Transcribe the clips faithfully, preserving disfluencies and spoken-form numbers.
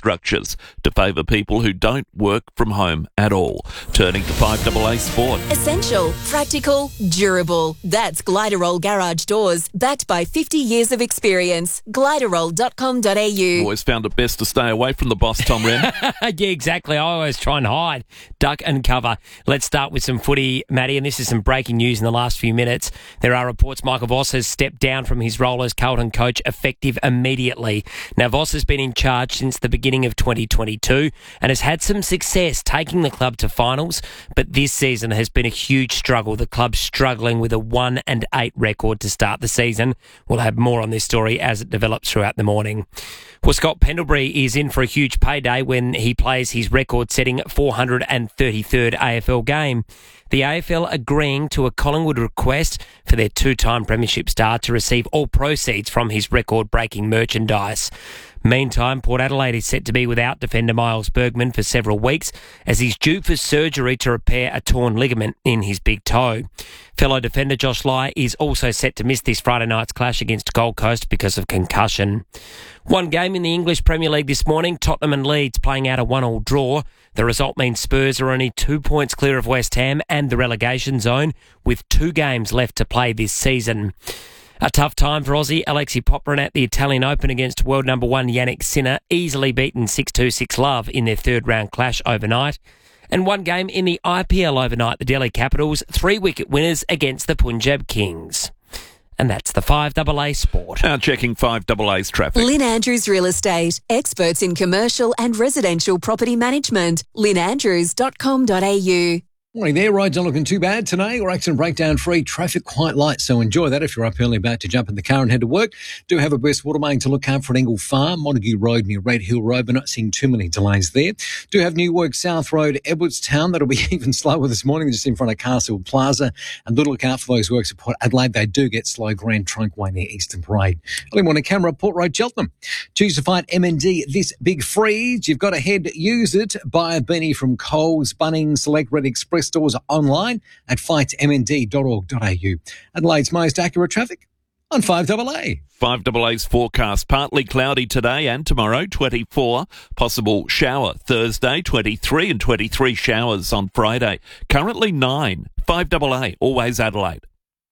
structures to favour people who don't work from home at all. Turning to five A A Sport. Essential, practical, durable. That's Gliderol Garage Doors, backed by fifty years of experience. Gliderol dot com dot a u. Always found it best to stay away from the boss, Tom Wren. Yeah, exactly. I always try and hide, duck and cover. Let's start with some footy, Matty, and this is some breaking news in the last few minutes. There are reports Michael Voss has stepped down from his role as Carlton coach effective immediately. Now, Voss has been in charge since the beginning of twenty twenty-two and has had some success taking the club to finals, but this season has been a huge struggle. The club's struggling with a one and eight record to start the season. We'll have more on this story as it develops throughout the morning. Well, Scott Pendlebury is in for a huge payday when he plays his record-setting four hundred thirty-third A F L game. The A F L agreeing to a Collingwood request for their two-time premiership star to receive all proceeds from his record-breaking merchandise. Meantime, Port Adelaide is set to be without defender Miles Bergman for several weeks as he's due for surgery to repair a torn ligament in his big toe. Fellow defender Josh Lai is also set to miss this Friday night's clash against Gold Coast because of concussion. One game in the English Premier League this morning, Tottenham and Leeds playing out a one-all draw. The result means Spurs are only two points clear of West Ham and the relegation zone with two games left to play this season. A tough time for Aussie Alexei Popyrin at the Italian Open against world number one Yannick Sinner, easily beaten six two six love in their third round clash overnight. And one game in the I P L overnight, the Delhi Capitals, three wicket winners against the Punjab Kings. And that's the five A A Sport. Now checking five A A's traffic. Lynn Andrews Real Estate, experts in commercial and residential property management. lynn andrews dot com dot a u. Morning there, roads not looking too bad today or accident breakdown free, traffic quite light, so enjoy that if you're up early about to jump in the car and head to work. Do have a burst water main to look out for at Engle Farm, Montague Road near Red Hill Road, but not seeing too many delays there. Do have New Work South Road, Edwardstown, that'll be even slower this morning just in front of Castle Plaza, and do look out for those works at Port Adelaide. They do get slow Grand Trunk Way near Eastern Parade. Early morning camera, Port Road, Cheltenham. Choose to fight M and D this big freeze. You've got to head, use it, buy a beanie from Coles, Bunnings, Select Red Express stores online at fight m n d dot org dot a u. Adelaide's most accurate traffic on five A A. five A A's forecast, partly cloudy today and tomorrow, twenty-four. Possible shower Thursday, twenty-three, and twenty-three showers on Friday. Currently nine. five A A, always Adelaide.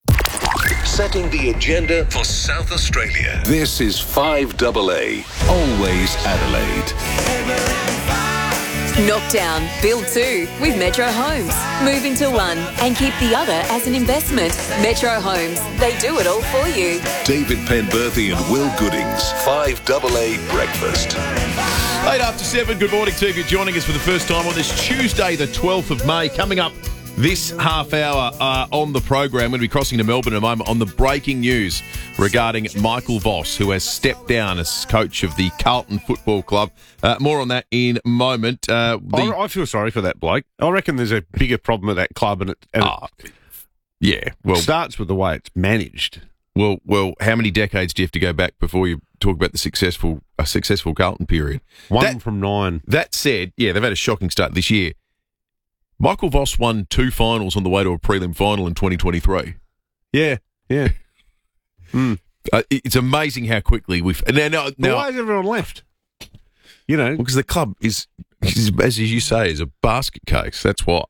Setting the agenda for South Australia. This is five A A, always Adelaide. Knockdown, build two with Metro Homes. Move into one and keep the other as an investment. Metro Homes, they do it all for you. David Penberthy and Will Goodings, five A A Breakfast. Eight after seven, good morning to you if you're joining us for the first time on this Tuesday, the twelfth of May. Coming up this half hour uh, on the program, we're going to be crossing to Melbourne in a moment on the breaking news regarding Michael Voss, who has stepped down as coach of the Carlton Football Club. Uh, more on that in a moment. Uh, the... I, I feel sorry for that bloke. I reckon there's a bigger problem at that club, and it, and oh, it yeah, well, starts with the way it's managed. Well, well, how many decades do you have to go back before you talk about the successful a successful Carlton period? One that, from nine. That said, yeah, they've had a shocking start this year. Michael Voss won two finals on the way to a prelim final in twenty twenty-three. Yeah, yeah. mm. uh, it's amazing how quickly we've... Now, now, But now, why has everyone left? You know, because the club is, is, as you say, is a basket case. That's why.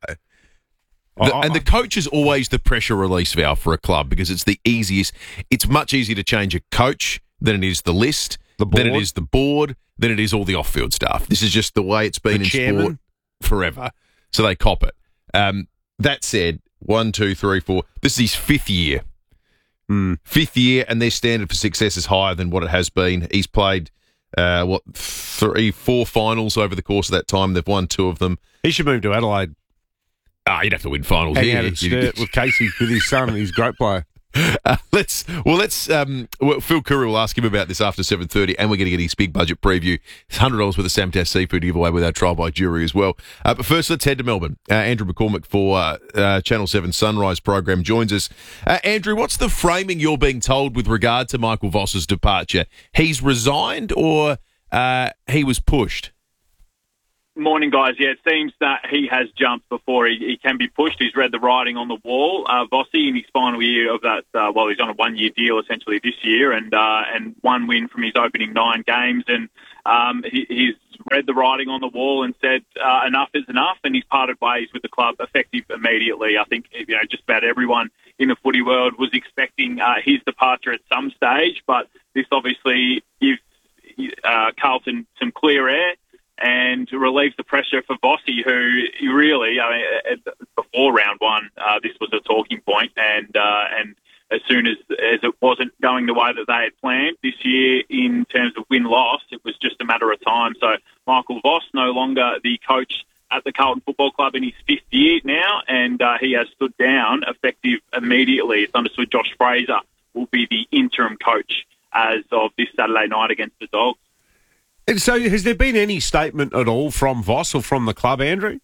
The, I, and the coach is always the pressure release valve for a club because it's the easiest. It's much easier to change a coach than it is the list, The than it board. is the board, than it is all the off-field stuff. This is just the way it's been The in chairman. sport forever. So they cop it. Um, that said, one, two, three, four. This is his fifth year. Mm. Fifth year, and their standard for success is higher than what it has been. He's played, uh, what, three, four finals over the course of that time. They've won two of them. He should move to Adelaide. Ah, you'd have to win finals Hang here. out at Sturt with Casey, with his son. He's a great player. Uh, let's well, let's. Um, well, Phil Curry will ask him about this after seven thirty, and we're going to get his big budget preview. It's one hundred dollars worth of Samtas seafood to give away with our trial by jury as well. Uh, but first, let's head to Melbourne. Uh, Andrew McCormick for uh, uh, Channel seven Sunrise program joins us. Uh, Andrew, what's the framing you're being told with regard to Michael Voss's departure? He's resigned, or uh, he was pushed? Morning, guys. Yeah, it seems that he has jumped before he, he can be pushed. He's read the writing on the wall. Uh, Vossi, in his final year of that, uh, well, he's on a one-year deal essentially this year, and uh, and one win from his opening nine games, and um, he, he's read the writing on the wall and said uh, enough is enough, and he's parted ways with the club effective immediately. I think you know just about everyone in the footy world was expecting uh, his departure at some stage, but this obviously gives uh, Carlton some clear air and relieves the pressure for Vossi, who really, I mean, before round one, uh, this was a talking point, and uh, and as soon as, as it wasn't going the way that they had planned this year in terms of win-loss, it was just a matter of time. So Michael Voss, no longer the coach at the Carlton Football Club in his fifth year now, and uh, he has stood down effective immediately. It's understood Josh Fraser will be the interim coach as of this Saturday night against the Dogs. And so has there been any statement at all from Voss or from the club, Andrew?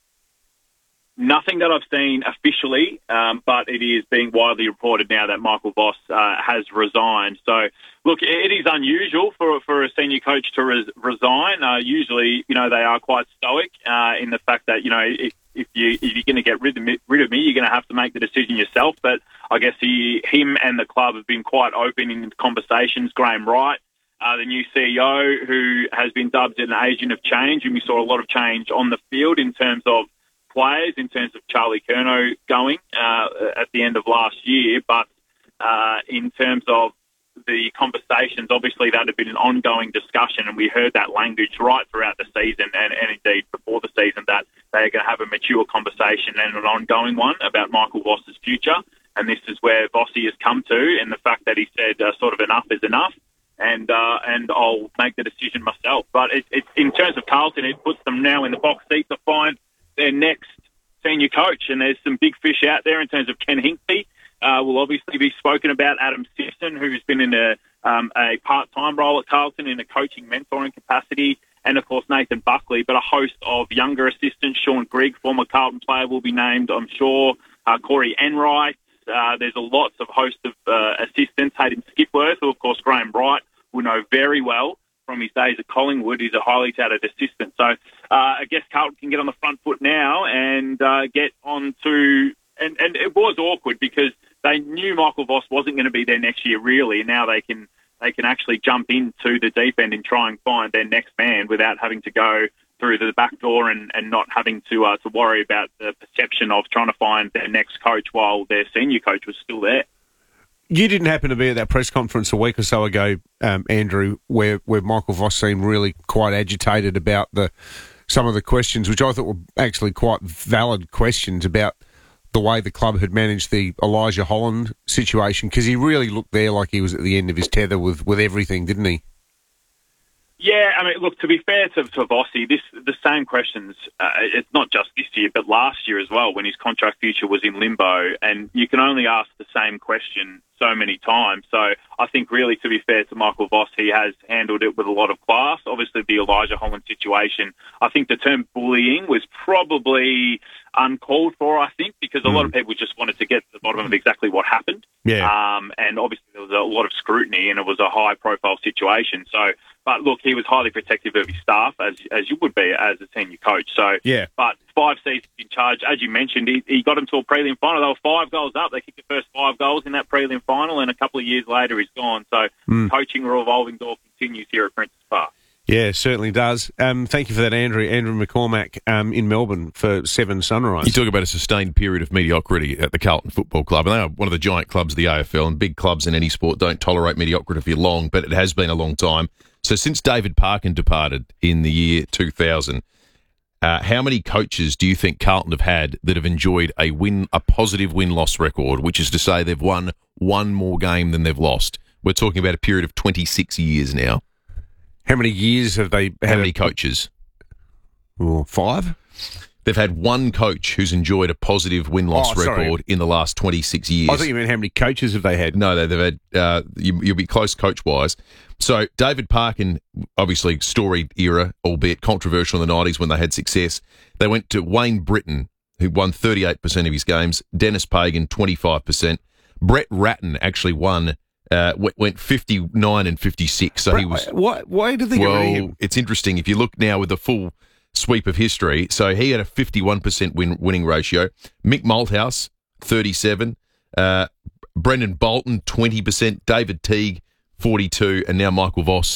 Nothing that I've seen officially, um, but it is being widely reported now that Michael Voss uh, has resigned. So, look, it is unusual for for a senior coach to res- resign. Uh, usually, you know, they are quite stoic uh, in the fact that, you know, if, if, you, if you're going to get rid of, me, rid of me, you're going to have to make the decision yourself. But I guess he, him and the club have been quite open in conversations. Graham Wright, uh, the new C E O, who has been dubbed an agent of change, and we saw a lot of change on the field in terms of players, in terms of Charlie Curnow going uh, at the end of last year, but uh, in terms of the conversations, obviously that had been an ongoing discussion, and we heard that language right throughout the season and, and indeed before the season, that they're going to have a mature conversation and an ongoing one about Michael Voss's future, and this is where Vossi has come to, and the fact that he said uh, sort of enough is enough, and uh, and I'll make the decision myself. But it, it, in terms of Carlton, it puts them now in the box seat to find their next senior coach, and there's some big fish out there in terms of Ken Hinkley. Uh, will obviously be spoken about. Adam Simpson, who's been in a, um, a part-time role at Carlton in a coaching mentoring capacity, and of course Nathan Buckley, but a host of younger assistants. Sean Grigg, former Carlton player, will be named, I'm sure. Uh, Corey Enright. Uh, there's a lots of host of uh, assistants. Hayden Skipworth, who of course Graham Wright will know very well from his days at Collingwood. He's a highly touted assistant. So uh, I guess Carlton can get on the front foot now and uh, get on to... And, and it was awkward because they knew Michael Voss wasn't going to be there next year, really, and now they can they can actually jump into the deep end and try and find their next man without having to go through the back door and, and not having to uh, to worry about the perception of trying to find their next coach while their senior coach was still there. You didn't happen to be at that press conference a week or so ago, um, Andrew, where, where Michael Voss seemed really quite agitated about the some of the questions, which I thought were actually quite valid questions about the way the club had managed the Elijah Holland situation, because he really looked there like he was at the end of his tether with, with everything, didn't he? Yeah, I mean, look, to be fair to, to Vossi, this the same questions, uh, it's not just this year, but last year as well, when his contract future was in limbo, and you can only ask the same question so many times. So I think really, to be fair to Michael Voss, he has handled it with a lot of class. Obviously, the Elijah Holland situation, I think the term bullying was probably uncalled for, I think, because a mm. lot of people just wanted to get to the bottom of exactly what happened. Yeah. Um, and obviously there was a lot of scrutiny and it was a high-profile situation. So, but look, he was highly protective of his staff, as as you would be as a senior coach. So, yeah. But five seasons in charge, as you mentioned, he, he got him to a prelim final. They were five goals up. They kicked the first five goals in that prelim final, and a couple of years later he's gone. So, mm. coaching revolving door continues here at Princess Park. Yeah, certainly does. Um, thank you for that, Andrew. Andrew McCormack um, in Melbourne for Seven Sunrise. You talk about a sustained period of mediocrity at the Carlton Football Club, and they are one of the giant clubs of the A F L, and big clubs in any sport don't tolerate mediocrity for long, but it has been a long time. So since David Parkin departed in the year two thousand, uh, how many coaches do you think Carlton have had that have enjoyed a win, a positive win-loss record, which is to say they've won one more game than they've lost? We're talking about a period of twenty-six years now. How many years have they had? How many coaches? Oh, five? They've had one coach who's enjoyed a positive win-loss oh, record in the last twenty-six years. I thought you meant how many coaches have they had? No, they've had, uh, you, you'll be close coach-wise. So David Parkin, obviously storied era, albeit controversial in the nineties when they had success. They went to Wayne Britton, who won thirty-eight percent of his games. Dennis Pagan, twenty-five percent. Brett Ratton actually won Uh, went fifty-nine and fifty-six. So he was. Why? Why did they get well, rid of him? It's interesting if you look now with the full sweep of history. So he had a fifty-one percent win, winning ratio. Mick Malthouse, thirty-seven. Uh, Brendan Bolton, twenty percent. David Teague, forty-two, and now Michael Voss,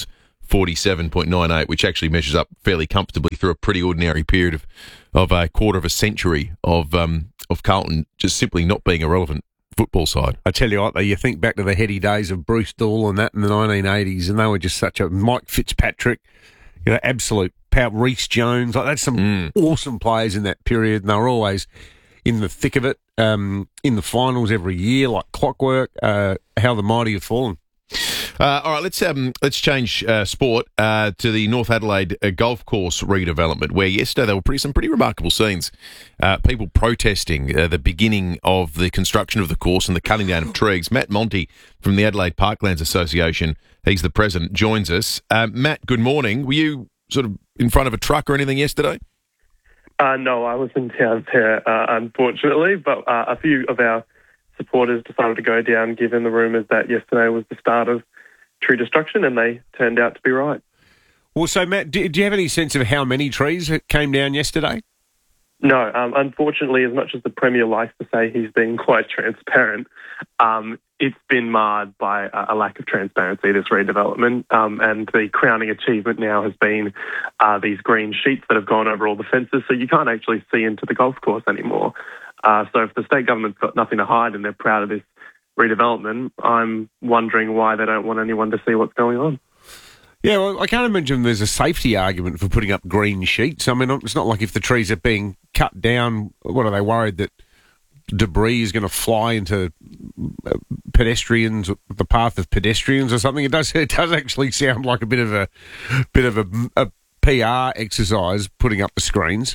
forty-seven point nine eight, which actually measures up fairly comfortably through a pretty ordinary period of, of a quarter of a century of um, of Carlton just simply not being a relevant football side. I tell you what, though, you think back to the heady days of Bruce Dool and that in the nineteen eighties, and they were just such a Mike Fitzpatrick, you know, absolute power. Reece Jones, like that's some mm. awesome players in that period, and they were always in the thick of it, um, in the finals every year, like clockwork. Uh, how the mighty have fallen. Uh, all right, let's um, let's change uh, sport uh, to the North Adelaide uh, golf course redevelopment, where yesterday there were pretty, some pretty remarkable scenes. Uh, people protesting uh, the beginning of the construction of the course and the cutting down of trees. Matt Monty from the Adelaide Parklands Association, he's the president, joins us. Uh, Matt, good morning. Were you sort of in front of a truck or anything yesterday? Uh, no, I was in town there, uh, unfortunately, but uh, a few of our supporters decided to go down given the rumours that yesterday was the start of tree destruction, and they turned out to be right. Well, so Matt, do, do you have any sense of how many trees came down yesterday? No, um, unfortunately, as much as the Premier likes to say he's being quite transparent, um, it's been marred by a, a lack of transparency, this redevelopment, um, and the crowning achievement now has been uh, these green sheets that have gone over all the fences, so you can't actually see into the golf course anymore. Uh, so if the state government's got nothing to hide and they're proud of this redevelopment, I'm wondering why they don't want anyone to see what's going on. Yeah, well, I can't imagine there's a safety argument for putting up green sheets. I mean, it's not like if the trees are being cut down, what are they worried that debris is going to fly into pedestrians, the path of pedestrians or something? It does. It does actually sound like a bit of a bit of a, a P R exercise putting up the screens.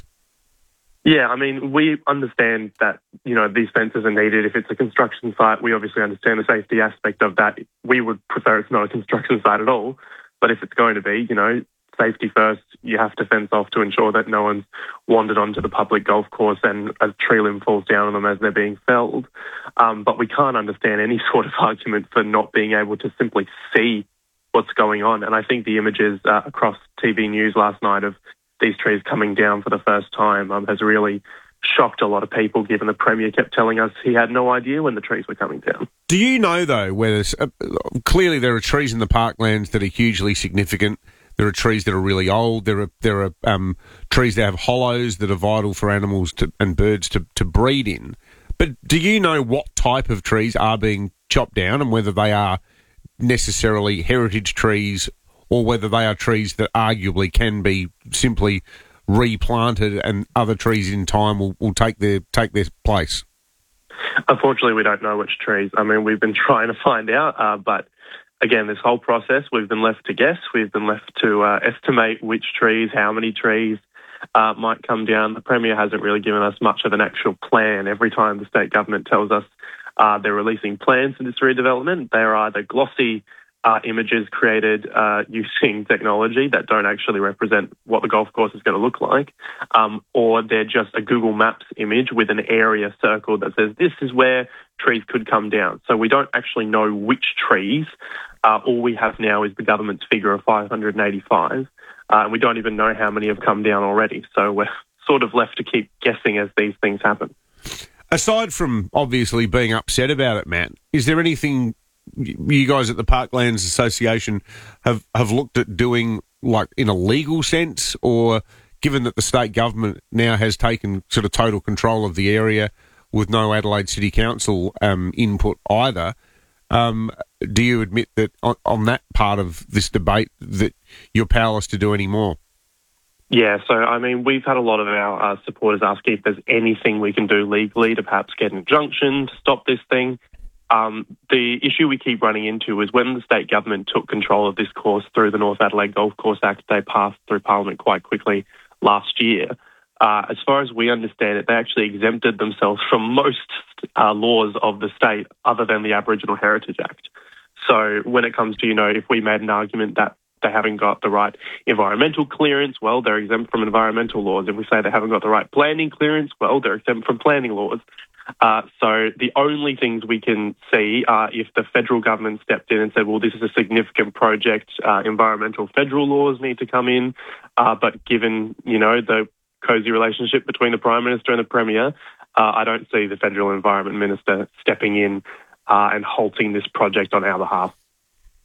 Yeah, I mean, we understand that, you know, these fences are needed. If it's a construction site, we obviously understand the safety aspect of that. We would prefer it's not a construction site at all. But if it's going to be, you know, safety first, you have to fence off to ensure that no one's wandered onto the public golf course and a tree limb falls down on them as they're being felled. Um, but we can't understand any sort of argument for not being able to simply see what's going on. And I think the images uh, across T V News last night of these trees coming down for the first time um, has really shocked a lot of people, given the Premier kept telling us he had no idea when the trees were coming down. Do you know, though, whether uh, clearly there are trees in the parklands that are hugely significant? There are trees that are really old. There are there are um, trees that have hollows that are vital for animals to, and birds to, to breed in. But do you know what type of trees are being chopped down and whether they are necessarily heritage trees or whether they are trees that arguably can be simply replanted and other trees in time will, will take their take their place? Unfortunately, we don't know which trees. I mean, we've been trying to find out, uh, but again, this whole process, we've been left to guess. We've been left to uh, estimate which trees, how many trees uh, might come down. The Premier hasn't really given us much of an actual plan. Every time the state government tells us uh, they're releasing plans for this redevelopment, they're either glossy Uh, images created uh, using technology that don't actually represent what the golf course is going to look like, um, or they're just a Google Maps image with an area circled that says this is where trees could come down. So we don't actually know which trees. Uh, all we have now is the government's figure of five hundred eighty-five, uh, and we don't even know how many have come down already. So we're sort of left to keep guessing as these things happen. Aside from obviously being upset about it, Matt, is there anything you guys at the Parklands Association have, have looked at doing, like in a legal sense, or given that the state government now has taken sort of total control of the area with no Adelaide City Council um, input either, um, do you admit that on, on that part of this debate that you're powerless to do any more? Yeah, so, I mean, we've had a lot of our uh, supporters ask if there's anything we can do legally to perhaps get an injunction to stop this thing. Um, the issue we keep running into is when the state government took control of this course through the North Adelaide Golf Course Act, they passed through Parliament quite quickly last year. Uh, as far as we understand it, they actually exempted themselves from most uh, laws of the state other than the Aboriginal Heritage Act. So when it comes to, you know, if we made an argument that they haven't got the right environmental clearance, well, they're exempt from environmental laws. If we say they haven't got the right planning clearance, well, they're exempt from planning laws. Uh, so the only things we can see are if the federal government stepped in and said, well, this is a significant project, uh, environmental federal laws need to come in. Uh, but given, you know, the cosy relationship between the Prime Minister and the Premier, uh, I don't see the Federal Environment Minister stepping in uh, and halting this project on our behalf.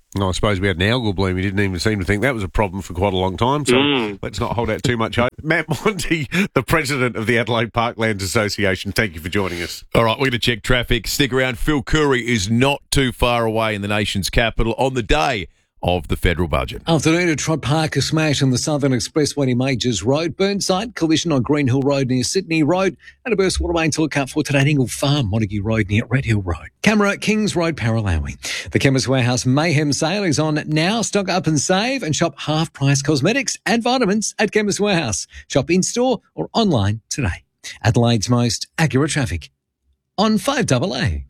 No, I suppose we had an algal bloom. We didn't even seem to think that was a problem for quite a long time, so mm. let's not hold out too much hope. Matt Monty, the president of the Adelaide Parklands Association, thank you for joining us. All right, we're going to check traffic. Stick around. Phil Curry is not too far away in the nation's capital on the day of the federal budget. Afternoon, a Trot Park, a smash on the Southern Expressway near Majors Road. Burnside, collision on Green Hill Road near Sydney Road. And a burst water main to look out for today at Ingle Farm, Montague Road near Red Hill Road. Camera, Kings Road, Paralawi. The Chemist Warehouse Mayhem sale is on now. Stock up and save and shop half-price cosmetics and vitamins at Chemist Warehouse. Shop in-store or online today. Adelaide's most accurate traffic on five A A.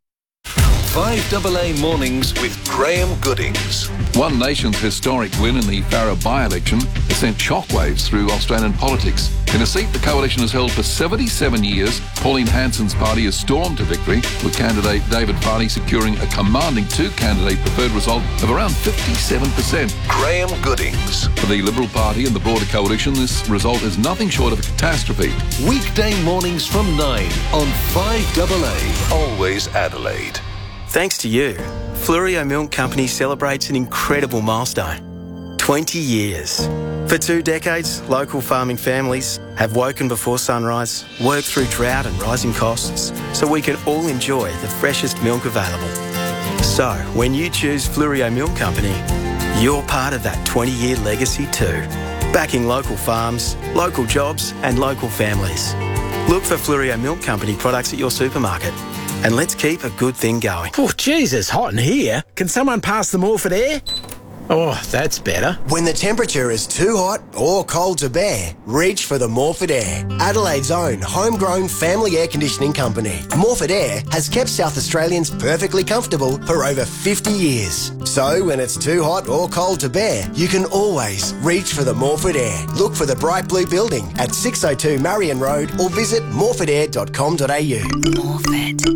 five A A Mornings with Graham Goodings. One Nation's historic win in the Farrer by-election has sent shockwaves through Australian politics. In a seat the coalition has held for seventy-seven years, Pauline Hanson's party has stormed to victory, with candidate David Varney securing a commanding two-candidate preferred result of around fifty-seven percent. Graham Goodings. For the Liberal Party and the broader coalition, this result is nothing short of a catastrophe. Weekday mornings from nine on five A A. Always Adelaide. Thanks to you, Fluorio Milk Company celebrates an incredible milestone. twenty years. For two decades, local farming families have woken before sunrise, worked through drought and rising costs, so we can all enjoy the freshest milk available. So, when you choose Fluorio Milk Company, you're part of that twenty-year legacy too. Backing local farms, local jobs and local families. Look for Fluorio Milk Company products at your supermarket. And let's keep a good thing going. Oh, geez, it's hot in here. Can someone pass the Morphett air? Oh, that's better. When the temperature is too hot or cold to bear, reach for the Morphett Air, Adelaide's own homegrown family air conditioning company. Morphett Air has kept South Australians perfectly comfortable for over fifty years. So when it's too hot or cold to bear, you can always reach for the Morphett Air. Look for the bright blue building at six oh two Marion Road or visit morphett air dot com dot a u. Morphett.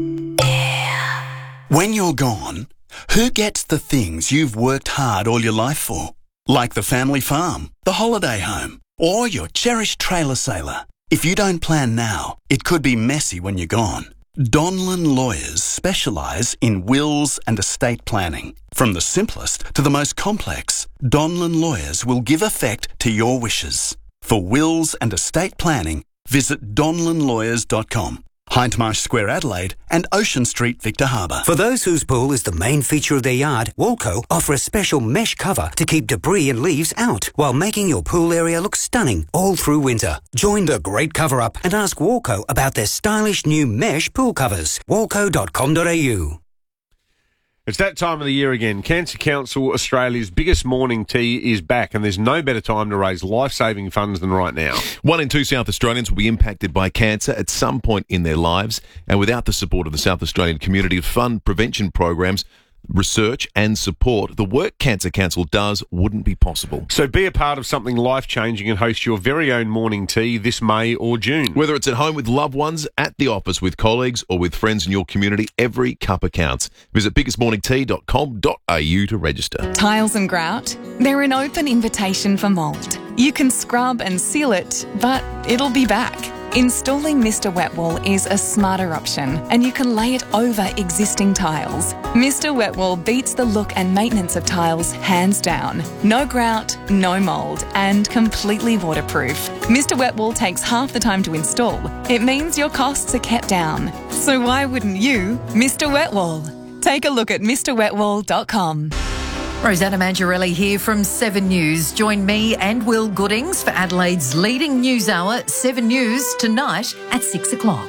When you're gone, who gets the things you've worked hard all your life for? Like the family farm, the holiday home, or your cherished trailer sailor. If you don't plan now, it could be messy when you're gone. Donlan Lawyers specialise in wills and estate planning. From the simplest to the most complex, Donlan Lawyers will give effect to your wishes. For wills and estate planning, visit donlan lawyers dot com. Hindmarsh Square, Adelaide, and Ocean Street, Victor Harbour. For those whose pool is the main feature of their yard, Walco offer a special mesh cover to keep debris and leaves out, while making your pool area look stunning all through winter. Join the great cover-up and ask Walco about their stylish new mesh pool covers. walco dot com dot a u. It's that time of the year again. Cancer Council Australia's biggest morning tea is back, and there's no better time to raise life-saving funds than right now. One in two South Australians will be impacted by cancer at some point in their lives, and without the support of the South Australian community to fund prevention programs, research and support, the work Cancer Council does wouldn't be possible. So be a part of something life-changing and host your very own morning tea this May or June. Whether it's at home with loved ones, at the office with colleagues, or with friends in your community, every cuppa counts. Visit biggest morning tea dot com dot a u to register. Tiles and grout, they're an open invitation for mould. You can scrub and seal it, but it'll be back. Installing Mister Wet Wall is a smarter option, and you can lay it over existing tiles. Mister Wet Wall beats the look and maintenance of tiles hands down. No grout, no mould, and completely waterproof. Mister Wet Wall takes half the time to install. It means your costs are kept down. So why wouldn't you Mister Wet Wall? Take a look at mr wet wall dot com. Rosanna Mangiarelli here from Seven News. Join me and Will Goodings for Adelaide's leading news hour, Seven News, tonight at six o'clock.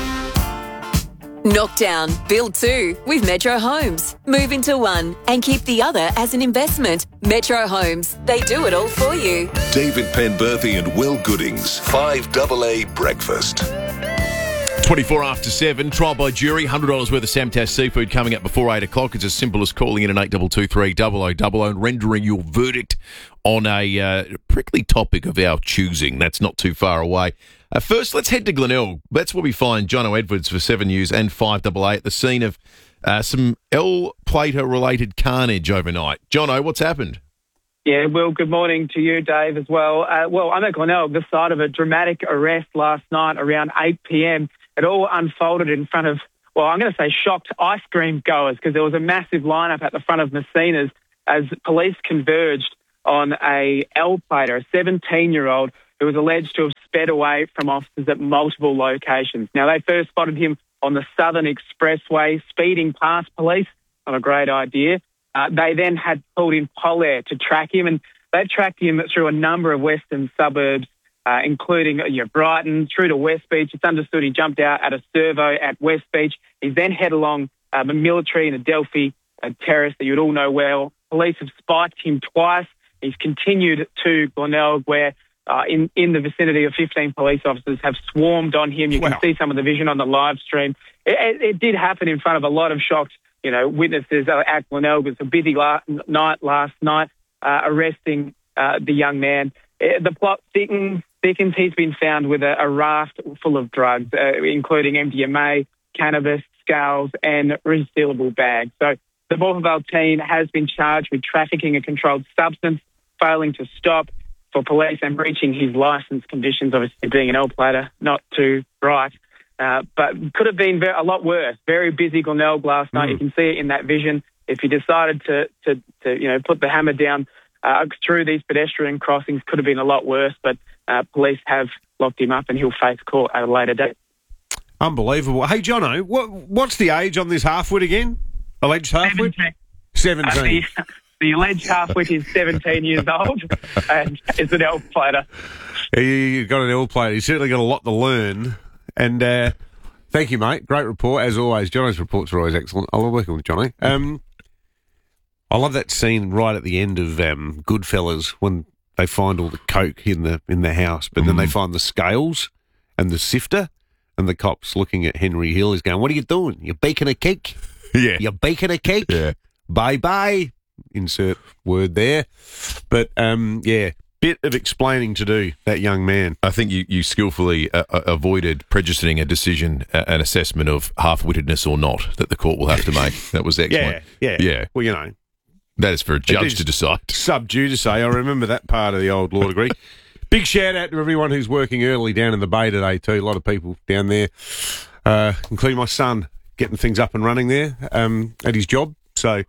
Knock down, build two with Metro Homes. Move into one and keep the other as an investment. Metro Homes, they do it all for you. David Penberthy and Will Goodings, five A A Breakfast. twenty-four after seven, trial by jury, one hundred dollars worth of Samtas seafood coming up before eight o'clock. It's as simple as calling in an eight two two three double oh double oh and rendering your verdict on a uh, prickly topic of our choosing. That's not too far away. Uh, first, let's head to Glenelg. That's where we find Jono Edwards for Seven News and five A A at the scene of uh, some El Plater-related carnage overnight. Jono, what's happened? Yeah, well, good morning to you, Dave, as well. Uh, well, I'm at Glenelg, the site of a dramatic arrest last night around eight p.m. It all unfolded in front of, well, I'm going to say shocked ice cream goers, because there was a massive lineup at the front of Messina's as police converged on a L-plater, a seventeen-year-old who was alleged to have sped away from officers at multiple locations. Now, they first spotted him on the Southern Expressway, speeding past police. Not a great idea. Uh, they then had pulled in Polair to track him, and they tracked him through a number of western suburbs, uh, including you know, Brighton, through to West Beach. It's understood he jumped out at a servo at West Beach. He then head along um, a military and Adelphi a terrace that you'd all know well. Police have spiked him twice. He's continued to Glenelg, where uh, in, in the vicinity of fifteen police officers have swarmed on him. You wow. can see some of the vision on the live stream. It, it, it did happen in front of a lot of shocked you know, witnesses at Glenelg. It was a busy la- night last night, uh, arresting uh, the young man. Uh, the plot thickens. thickens. He's been found with a, a raft full of drugs, uh, including M D M A, cannabis, scales, and resealable bags. So the Morphettville team has been charged with trafficking a controlled substance, failing to stop for police, and breaching his licence conditions, obviously being an L-plater, not too bright. Uh, but could have been very, a lot worse. Very busy Glenelg last night. Mm. You can see it in that vision. If he decided to, to, to you know, put the hammer down uh, through these pedestrian crossings, could have been a lot worse. But uh, police have locked him up, and he'll face court at a later date. Unbelievable. Hey, Jono, what, what's the age on this halfwit again? Alleged halfwit? Seventeen. Seventeen. Uh, the, the alleged halfwit is seventeen years old and is an L-plater. Yeah, you've got an L-plater. You've certainly got a lot to learn. And uh, thank you, mate. Great report, as always. Jono's reports are always excellent. I love working with Jono. Um, I love that scene right at the end of um, Goodfellas when they find all the coke in the in the house, but mm. then they find the scales and the sifter, and the cops looking at Henry Hill is going, "What are you doing? You're baking a cake? Yeah, you're baking a cake. Yeah, bye bye." Insert word there, but um, yeah. Bit of explaining to do, that young man. I think you, you skillfully uh, avoided prejudicing a decision, uh, an assessment of half-wittedness or not that the court will have to make. That was excellent. Yeah, yeah. yeah. Well, you know. That is for a judge to decide. Sub judice. I remember that part of the old law degree. Big shout out to everyone who's working early down in the Bay today too. A lot of people down there, uh, including my son, getting things up and running there um, at his job. So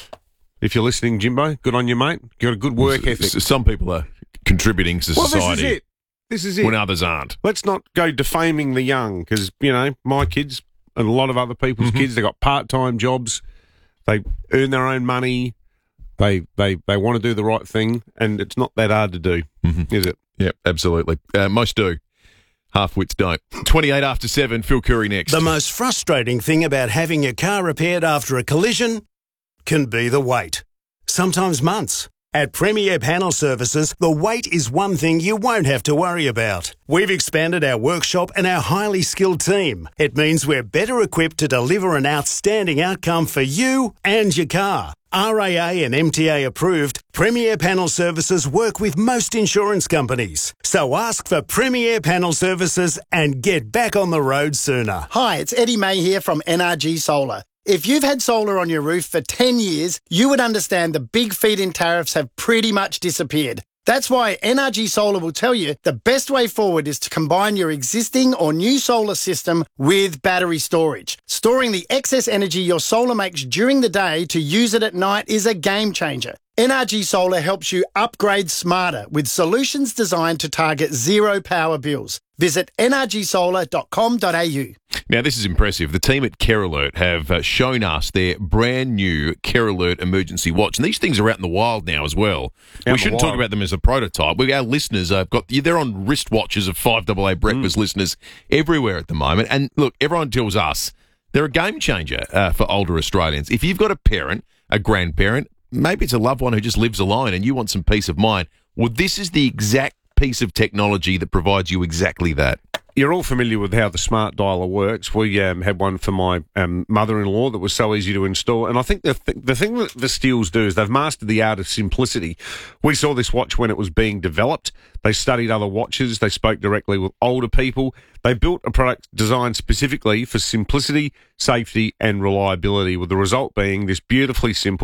if you're listening, Jimbo, good on you, mate. You've got a good work ethic. Some people are contributing to well, society. This is it. This is it. When others aren't. Let's not go defaming the young because, you know, my kids and a lot of other people's mm-hmm. kids, they've got part-time jobs. They earn their own money. They they, they want to do the right thing, and it's not that hard to do, mm-hmm. is it? Yeah, absolutely. Uh, most do. Half-wits don't. twenty-eight after seven, Phil Curry next. The most frustrating thing about having your car repaired after a collision can be the wait. Sometimes months. At Premier Panel Services, the wait is one thing you won't have to worry about. We've expanded our workshop and our highly skilled team. It means we're better equipped to deliver an outstanding outcome for you and your car. R A A and M T A approved, Premier Panel Services work with most insurance companies. So ask for Premier Panel Services and get back on the road sooner. Hi, it's Eddie May here from N R G Solar. If you've had solar on your roof for ten years, you would understand the big feed-in tariffs have pretty much disappeared. That's why N R G Solar will tell you the best way forward is to combine your existing or new solar system with battery storage. Storing the excess energy your solar makes during the day to use it at night is a game changer. N R G Solar helps you upgrade smarter with solutions designed to target zero power bills. Visit n r g solar dot com dot a u. Now, this is impressive. The team at Care Alert have uh, shown us their brand new Care Alert emergency watch. And these things are out in the wild now as well. Out we shouldn't talk about them as a prototype. We, our listeners have got, they're on wristwatches of five A A breakfast mm. listeners everywhere at the moment. And look, everyone tells us they're a game changer uh, for older Australians. If you've got a parent, a grandparent, maybe it's a loved one who just lives alone and you want some peace of mind, well, this is the exact piece of technology that provides you exactly that. You're all familiar with how the smart dialer works. We um, had one for my um, mother-in-law that was so easy to install. And I think the, th- the thing that the Steels do is they've mastered the art of simplicity. We saw this watch when it was being developed. They studied other watches. They spoke directly with older people. They built a product designed specifically for simplicity, safety, and reliability, with the result being this beautifully simple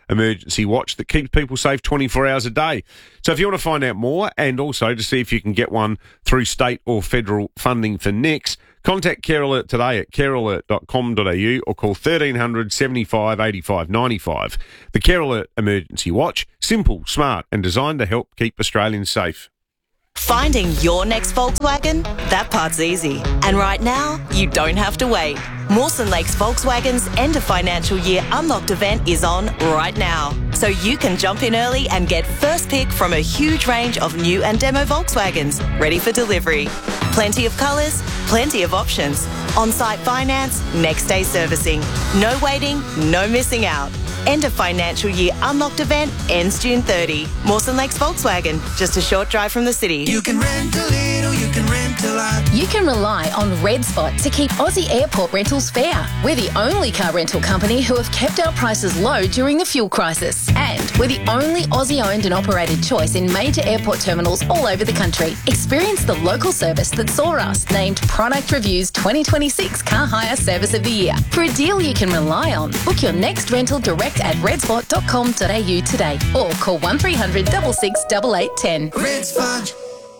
emergency watch that keeps people safe twenty-four hours a day. So if you want to find out more and also to see if you can get one through state or federal funding for next, contact Care Alert today at care alert dot com dot a u or call thirteen hundred seventy-five eighty-five ninety-five. The Care Alert Emergency Watch, simple, smart and designed to help keep Australians safe. Finding your next Volkswagen? That part's easy. And right now, you don't have to wait. Mawson Lakes Volkswagen's end of financial year Unlocked event is on right now. So you can jump in early and get first pick from a huge range of new and demo Volkswagens ready for delivery. Plenty of colours, plenty of options. On-site finance, next day servicing. No waiting, no missing out. End of financial year Unlocked event ends June thirtieth. Mawson Lakes Volkswagen, just a short drive from the city. You can rent a little, you can rent a lot. You can rely on Red Spot to keep Aussie airport rentals fair. We're the only car rental company who have kept our prices low during the fuel crisis. And we're the only Aussie-owned and operated choice in major airport terminals all over the country. Experience the local service that saw us named Product Review's twenty twenty-six Car Hire Service of the Year. For a deal you can rely on, book your next rental direct at red spot dot com dot a u today or call one three hundred six six eight eight one zero. Red Spot.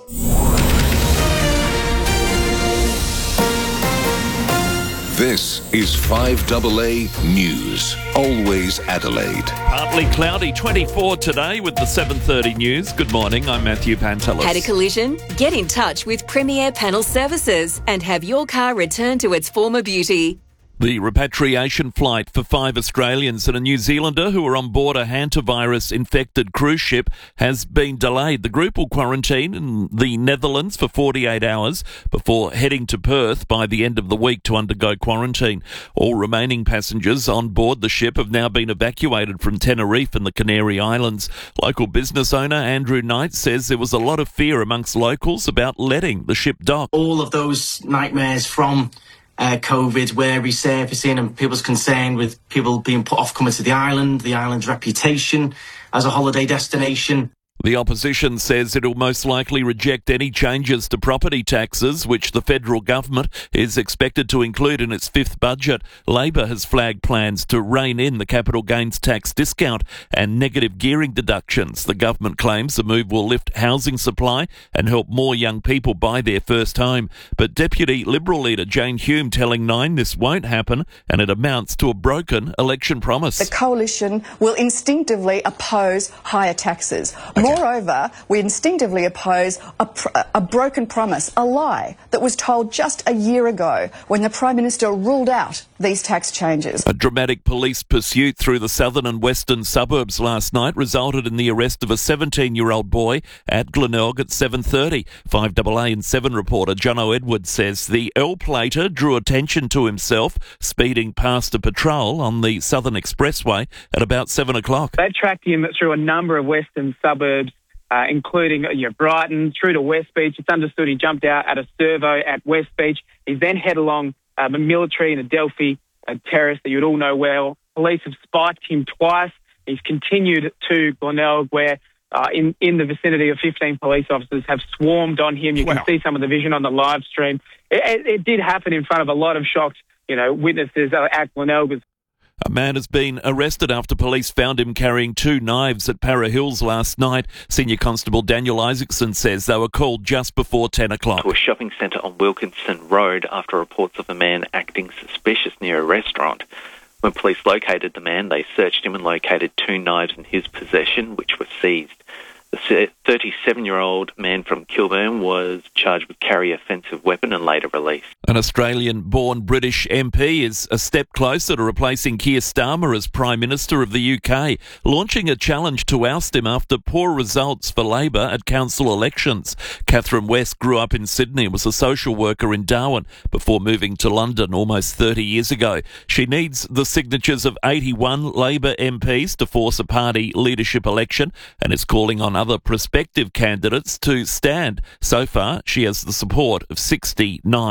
This is five A A News. Always Adelaide. Partly cloudy, twenty-four today with the seven thirty news. Good morning, I'm Matthew Pantelis. Had a collision? Get in touch with Premier Panel Services and have your car returned to its former beauty. The repatriation flight for five Australians and a New Zealander who were on board a hantavirus-infected cruise ship has been delayed. The group will quarantine in the Netherlands for forty-eight hours before heading to Perth by the end of the week to undergo quarantine. All remaining passengers on board the ship have now been evacuated from Tenerife and the Canary Islands. Local business owner Andrew Knight says there was a lot of fear amongst locals about letting the ship dock. All of those nightmares from Uh, COVID were resurfacing and people's concern with people being put off coming to the island, the island's reputation as a holiday destination. The opposition says it will most likely reject any changes to property taxes, which the federal government is expected to include in its fifth budget. Labor has flagged plans to rein in the capital gains tax discount and negative gearing deductions. The government claims the move will lift housing supply and help more young people buy their first home. But Deputy Liberal leader Jane Hume telling Nine this won't happen and it amounts to a broken election promise. The coalition will instinctively oppose higher taxes. Moreover, we instinctively oppose a, pr- a broken promise, a lie that was told just a year ago when the Prime Minister ruled out these tax changes. A dramatic police pursuit through the southern and western suburbs last night resulted in the arrest of a seventeen-year-old boy at Glenelg at seven thirty. five A A and seven reporter Jono Edwards says the L-plater drew attention to himself speeding past a patrol on the Southern Expressway at about seven o'clock. They tracked him through a number of western suburbs, Uh, including you know, Brighton, through to West Beach. It's understood he jumped out at a servo at West Beach. He's then head along um, a military and Adelphi uh, terrace that you'd all know well. Police have spiked him twice. He's continued to Glenelg, where uh, in, in the vicinity of fifteen police officers have swarmed on him. You wow. can see some of the vision on the live stream. It, it, it did happen in front of a lot of shocked you know, witnesses uh, at Glenelg. A man has been arrested after police found him carrying two knives at Para Hills last night. Senior Constable Daniel Isaacson says they were called just before ten o'clock. To a shopping centre on Wilkinson Road after reports of a man acting suspicious near a restaurant. When police located the man, they searched him and located two knives in his possession, which were seized. The thirty-seven-year-old man from Kilburn was charged with carry offensive weapon and later released. An Australian-born British M P is a step closer to replacing Keir Starmer as Prime Minister of the U K, launching a challenge to oust him after poor results for Labor at council elections. Catherine West grew up in Sydney and was a social worker in Darwin before moving to London almost thirty years ago. She needs the signatures of eighty-one Labor M Ps to force a party leadership election and is calling on other prospective candidates to stand. So far, she has the support of sixty-nine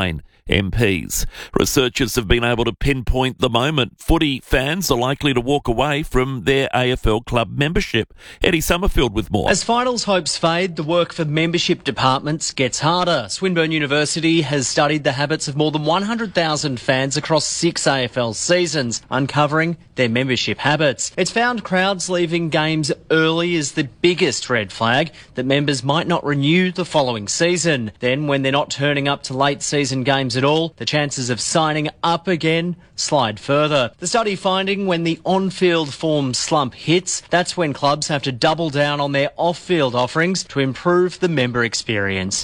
M Ps. Researchers have been able to pinpoint the moment footy fans are likely to walk away from their A F L club membership. Eddie Summerfield with more. As finals hopes fade, the work for membership departments gets harder. Swinburne University has studied the habits of more than one hundred thousand fans across six A F L seasons, uncovering their membership habits. It's found crowds leaving games early is the biggest red flag, that members might not renew the following season. Then, when they're not turning up to late season games at all, the chances of signing up again slide further. The study finding when the on-field form slump hits, that's when clubs have to double down on their off-field offerings to improve the member experience.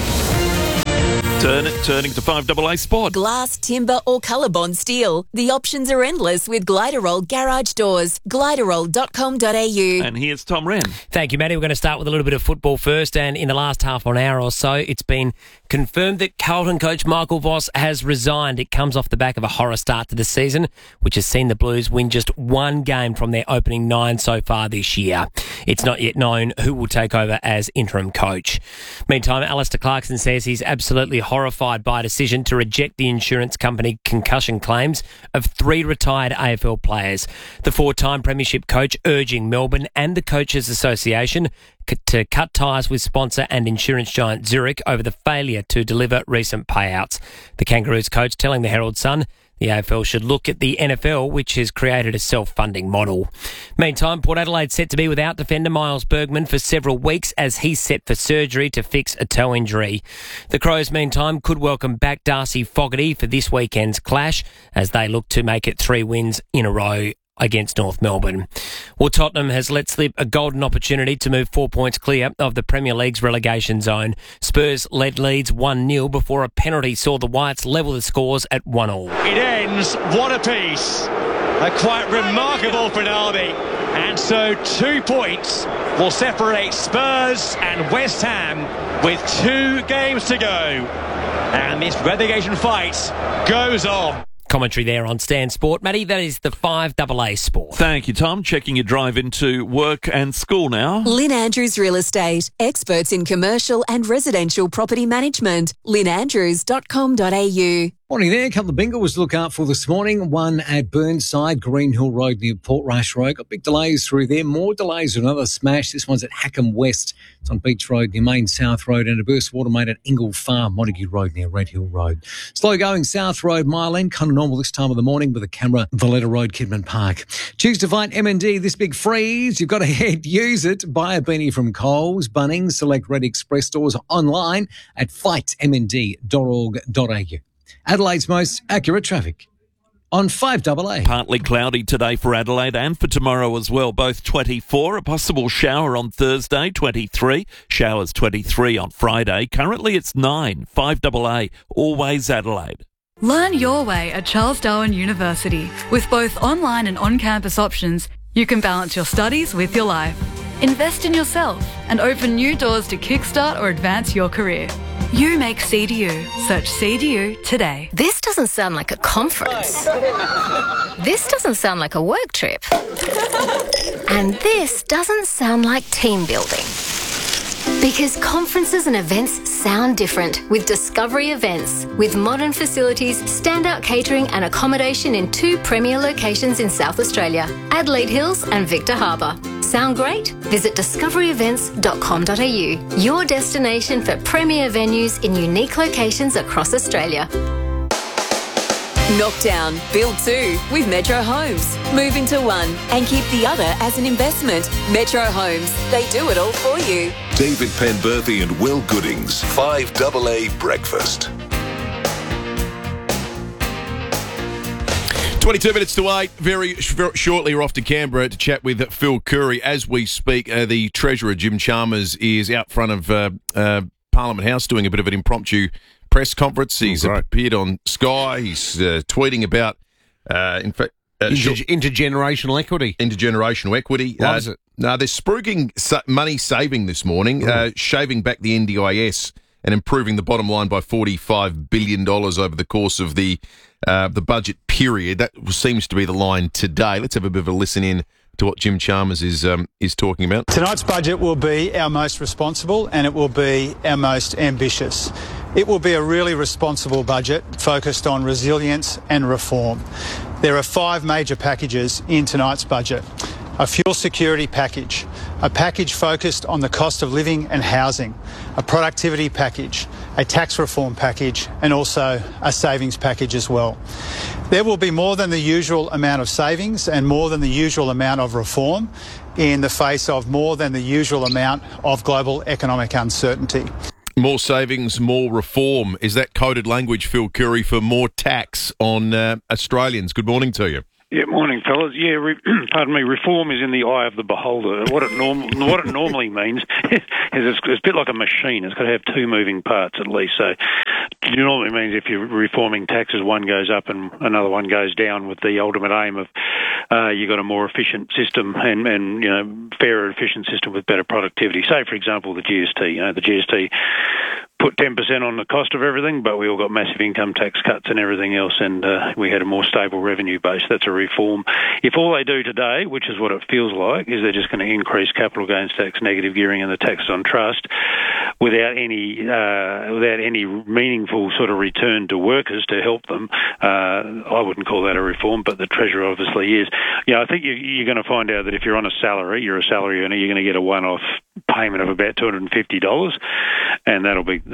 Turn it, turning to five A A Sport. Glass, timber or ColourBond steel. The options are endless with Gliderol Garage Doors. Gliderol dot com dot a u. And here's Tom Wren. Thank you, Matty. We're going to start with a little bit of football first. And in the last half an hour or so, it's been confirmed that Carlton coach Michael Voss has resigned. It comes off the back of a horror start to the season, which has seen the Blues win just one game from their opening nine so far this year. It's not yet known who will take over as interim coach. Meantime, Alistair Clarkson says he's absolutely horrified by a decision to reject the insurance company concussion claims of three retired A F L players. The four-time premiership coach urging Melbourne and the Coaches Association to cut ties with sponsor and insurance giant Zurich over the failure to deliver recent payouts. The Kangaroos coach telling the Herald Sun the A F L should look at the N F L, which has created a self-funding model. Meantime, Port Adelaide set to be without defender Miles Bergman for several weeks as he's set for surgery to fix a toe injury. The Crows, meantime, could welcome back Darcy Fogarty for this weekend's clash as they look to make it three wins in a row against North Melbourne. Well, Tottenham has let slip a golden opportunity to move four points clear of the Premier League's relegation zone. Spurs led Leeds one nil before a penalty saw the Whites level the scores at one all. It ends one apiece. A quite remarkable finale. And so two points will separate Spurs and West Ham with two games to go. And this relegation fight goes on. Commentary there on Stan Sport. Matty, that is the five A A Sport. Thank you, Tom. Checking your drive into work and school now. Lynn Andrews Real Estate. Experts in commercial and residential property management. lynn andrews dot com dot a u. Morning there. A couple of bingles to look out for this morning. One at Burnside, Green Hill Road near Portrush Road. Got big delays through there. More delays with another smash. This one's at Hackham West. It's on Beach Road near Main South Road, and a burst water main at Ingle Farm, Montague Road near Red Hill Road. Slow going South Road, Mile End. Kind of normal this time of the morning with a camera. Valletta Road, Kidman Park. Choose to find M and D this big freeze. You've got to head, use it. Buy a beanie from Coles, Bunnings, select Red Express stores online at fight m n d dot org dot a u. Adelaide's most accurate traffic on five A A. Partly cloudy today for Adelaide and for tomorrow as well. Both twenty-four. A possible shower on Thursday, twenty-three. Showers twenty-three on Friday. Currently it's nine. five A A. Always Adelaide. Learn your way at Charles Darwin University. With both online and on-campus options, you can balance your studies with your life. Invest in yourself and open new doors to kickstart or advance your career. You make C D U. Search C D U today. This doesn't sound like a conference. This doesn't sound like a work trip. And this doesn't sound like team building. Because conferences and events sound different with Discovery Events. With modern facilities, standout catering and accommodation in two premier locations in South Australia, Adelaide Hills and Victor Harbour. Sound great? Visit discovery events dot com dot a u, your destination for premier venues in unique locations across Australia. Knock down, build two with Metro Homes. Move into one and keep the other as an investment. Metro Homes, they do it all for you. David Penberthy and Will Goodings, five A A Breakfast. twenty-two minutes to eight. Very sh- shortly, we're off to Canberra to chat with Phil Curry. As we speak, uh, the Treasurer, Jim Chalmers, is out front of uh, uh, Parliament House doing a bit of an impromptu press conference. He's right. appeared on Sky. He's uh, tweeting about, uh, in fact, uh, Inter- short- intergenerational equity. Intergenerational equity. What uh, is it? No, they're spruiking sa- money saving this morning, uh, shaving back the N D I S and improving the bottom line by forty-five billion dollars over the course of the uh, the budget period. That seems to be the line today. Let's have a bit of a listen in to what Jim Chalmers is um, is talking about. Tonight's budget will be our most responsible and it will be our most ambitious. It will be a really responsible budget focused on resilience and reform. There are five major packages in tonight's budget. A fuel security package, a package focused on the cost of living and housing, a productivity package, a tax reform package, and also a savings package as well. There will be more than the usual amount of savings and more than the usual amount of reform in the face of more than the usual amount of global economic uncertainty. More savings, more reform. Is that coded language, Phil Curry, for more tax on uh, Australians? Good morning to you. Yeah, morning, fellas. Yeah, re- pardon me. Reform is in the eye of the beholder. What it norm- what it normally means is it's, it's a bit like a machine. It's got to have two moving parts at least. So, it normally means if you're reforming taxes, one goes up and another one goes down, with the ultimate aim of uh, you got a more efficient system and, and you know fairer, efficient system with better productivity. Say, for example, the G S T. You know, the G S T put ten percent on the cost of everything, but we all got massive income tax cuts and everything else, and uh, we had a more stable revenue base. That's a reform. If all they do today, which is what it feels like, is they're just going to increase capital gains tax, negative gearing, and the taxes on trust without any uh, without any meaningful sort of return to workers to help them, uh, I wouldn't call that a reform, but the Treasurer obviously is. You know, I think you, you're going to find out that if you're on a salary, you're a salary earner, you're going to get a one-off payment of about two hundred fifty dollars, and that'll be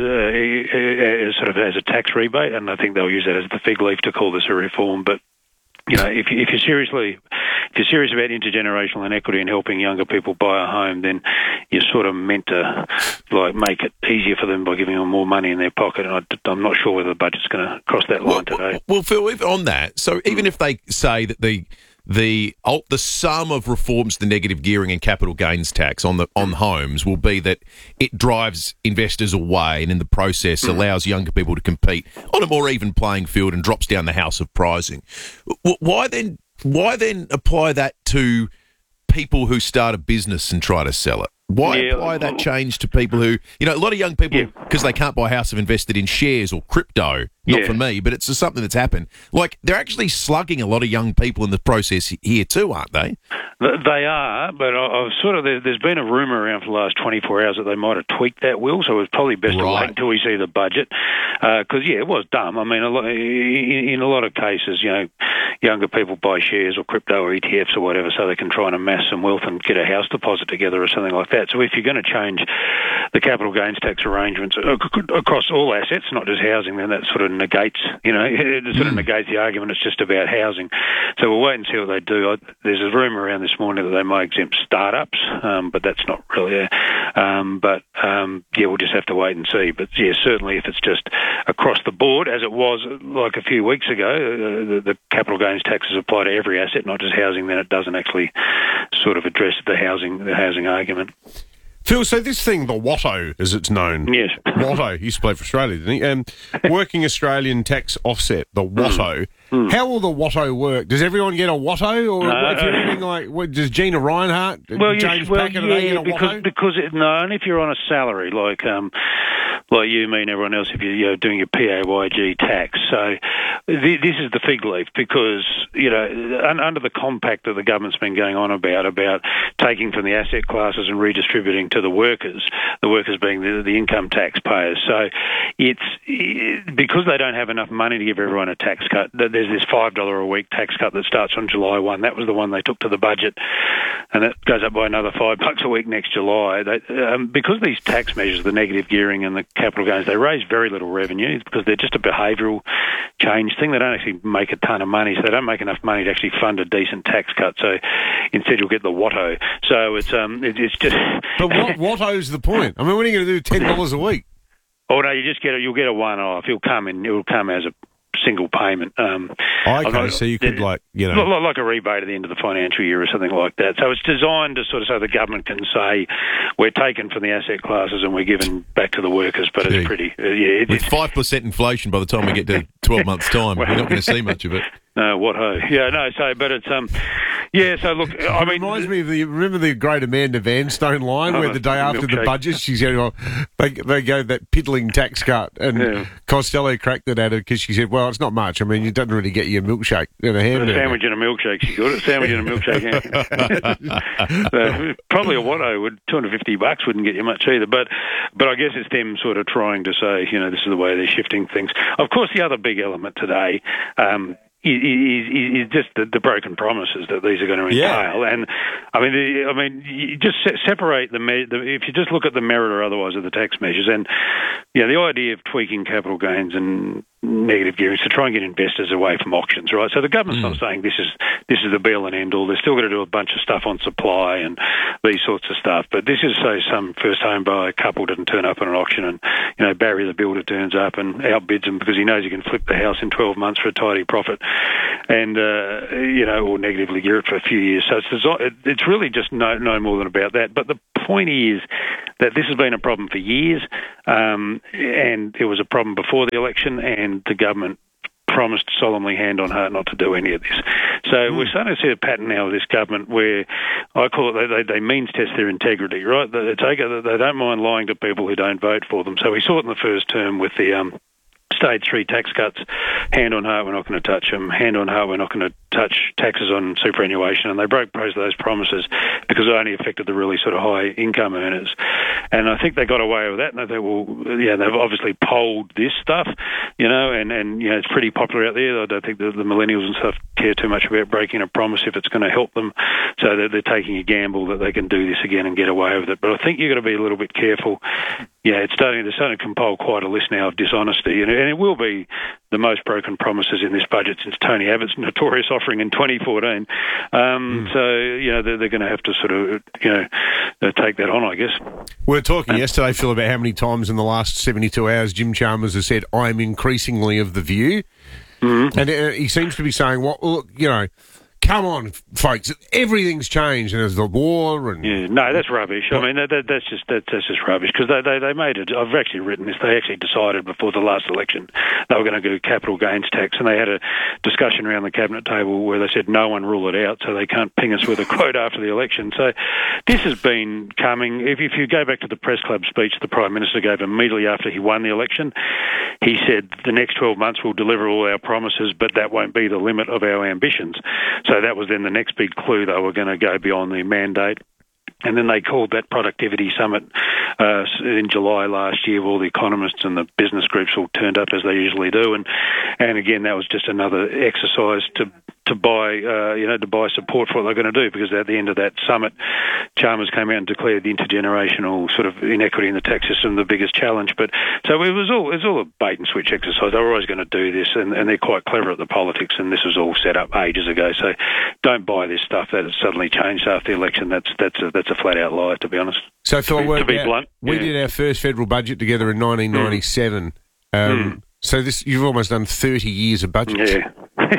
uh, sort of as a tax rebate, and I think they'll use that as the fig leaf to call this a reform. But you know, if, if you're seriously, if you're serious about intergenerational inequity and helping younger people buy a home, then you're sort of meant to like make it easier for them by giving them more money in their pocket. And I, I'm not sure whether the budget's going to cross that line well, today. Well, Phil, on that, so even if they say that the the the sum of reforms to the negative gearing and capital gains tax on the on homes will be that it drives investors away and in the process mm. allows younger people to compete on a more even playing field and drops down the house of pricing. Why then? Why then apply that to people who start a business and try to sell it? Why yeah, apply that change to people who, you know, a lot of young people, because yeah. they can't buy a house, have invested in shares or crypto. Not yeah. for me, but it's just something that's happened. Like, they're actually slugging a lot of young people in the process here too, aren't they? They are, but I've sort of there's been a rumour around for the last twenty-four hours that they might have tweaked that will, so it's probably best right. to wait until we see the budget. Because, uh, yeah, it was dumb. I mean, a lot, in, in a lot of cases, you know, younger people buy shares or crypto or E T Fs or whatever so they can try and amass some wealth and get a house deposit together or something like that. So if you're going to change the capital gains tax arrangements across all assets, not just housing, then that sort of negates, you know, it sort of negates the argument it's just about housing. So we'll wait and see what they do. I, there's a rumour around this morning that they might exempt startups, um, but that's not really a, um, but um, yeah, we'll just have to wait and see. But yeah, certainly if it's just across the board, as it was like a few weeks ago, uh, the, the capital gains taxes apply to every asset, not just housing, then it doesn't actually sort of address the housing the housing argument. Phil, so this thing, the Watto, as it's known. Yes. Watto, he used to play for Australia, didn't he? Um, working Australian tax offset, the Watto. Mm. How will the Watto work? Does everyone get a Watto? Or no. if you're anything like, what, does Gina Reinhart, well, James you, well, Packer, yeah, they get a because, Watto? Because, it, no, only if you're on a salary, like um, like you, me and everyone else, if you're, you're doing your P A Y G tax. So th- this is the fig leaf because, you know, un- under the compact that the government's been going on about, about taking from the asset classes and redistributing to the workers, the workers being the, the income taxpayers. So it's it, because they don't have enough money to give everyone a tax cut, there's this five dollars a week tax cut that starts on July first. That was the one they took to the budget, and it goes up by another five bucks a week next July. They, um, because these tax measures, the negative gearing and the capital gains, they raise very little revenue because they're just a behavioural change thing. They don't actually make a ton of money, so they don't make enough money to actually fund a decent tax cut. So instead you'll get the Watto. So it's um it, it's just... But what, Watto's the point? I mean, what are you going to do ten dollars a week? Oh, no, you just get a, you'll get a one-off. It'll come in, it'll come as a single payment. Um, okay, not, so you could, like, you know... Like a rebate at the end of the financial year or something like that. So it's designed to sort of so the government can say, we're taking from the asset classes and we're giving back to the workers, but Gee. it's pretty... Uh, yeah, it, With five percent inflation by the time we get to twelve months' time, well, we're not going to see much of it. No, what ho? Yeah, no. So, but it's um, Yeah, so look, I mean... It reminds me of the, remember the great Amanda Vanstone line Oh, where the day after milkshake. the budget, she's going, well, they, they go that piddling tax cut, and Yeah. Costello cracked it at her because she said, well, it's not much. I mean, it doesn't really get you a milkshake and a A hamburger. sandwich and a milkshake, she got it. Sandwich and a milkshake. Yeah. So, probably a Watto would two hundred fifty bucks wouldn't get you much either. But but I guess it's them sort of trying to say, you know, this is the way they're shifting things. Of course, the other big element today. Um, Is, is, is just the, the broken promises that these are going to entail, Yeah. and I mean, the, I mean, you just se- separate the, me- the if you just look at the merit or otherwise of the tax measures, and you know, the idea of tweaking capital gains and negative gearing is to try and get investors away from auctions, right? So the government's Mm. not saying this is this is the be all and end all. They're still going to do a bunch of stuff on supply and these sorts of stuff, but this is say some first home buyer couple didn't turn up at an auction, and you know Barry the builder turns up and outbids them because he knows he can flip the house in twelve months for a tidy profit, and uh, you know, or negatively gear it for a few years. So it's it's really just no no more than about that. But the point is that this has been a problem for years, um, and it was a problem before the election, and the government promised solemnly hand on heart not to do any of this. So mm. we're starting to see a pattern now of this government where I call it they, they, they means test their integrity, right? They, take it, they don't mind lying to people who don't vote for them. So we saw it in the first term with the um, stage three tax cuts. Hand on heart, we're not going to touch them. Hand on heart, we're not going to touch taxes on superannuation. And they broke both of those promises because it only affected the really sort of high income earners. And I think they got away with that. And they thought, well, yeah, they've obviously polled this stuff, you know, and, and you know, it's pretty popular out there. I don't think the, the millennials and stuff care too much about breaking a promise if it's going to help them. So they're, they're taking a gamble that they can do this again and get away with it. But I think you've got to be a little bit careful. Yeah, it's starting, they're starting to compile quite a list now of dishonesty. And, and it will be the most broken promises in this budget since Tony Abbott's notorious offering in twenty fourteen. Um, mm. So, you know, they're, they're going to have to sort of, you know, uh, take that on, I guess. We were talking um, yesterday, Phil, about how many times in the last seventy-two hours Jim Chalmers has said, I'm increasingly of the view. Mm-hmm. And uh, he seems to be saying, well, look, you know, come on, folks, everything's changed, and there's the war and... Yeah, no, that's rubbish. I mean, that, that, that's just that, that's just rubbish, because they, they, they made it... I've actually written this. They actually decided before the last election they were going to do capital gains tax, and they had a discussion around the cabinet table where they said no one rule it out, so they can't ping us with a quote after the election. So this has been coming. If, if you go back to the press club speech the Prime Minister gave immediately after he won the election, he said the next twelve months we'll deliver all our promises, but that won't be the limit of our ambitions. So that was then the next big clue they were going to go beyond the mandate. And then they called that productivity summit uh, in July last year, where all the economists and the business groups all turned up as they usually do. And and again, that was just another exercise to to buy, uh, you know, to buy support for what they're going to do. Because at the end of that summit, Chalmers came out and declared the intergenerational sort of inequity in the tax system the biggest challenge. But so it was all it was all a bait and switch exercise. They were always going to do this, and, and they're quite clever at the politics. And this was all set up ages ago. So don't buy this stuff that has suddenly changed after the election. That's that's a, that's a flat out lie, to be honest. So Phil, to be, to be out, blunt, we yeah. did our first federal budget together in nineteen ninety-seven. Mm. Um, mm. So this you've almost done thirty years of budgets. Yeah.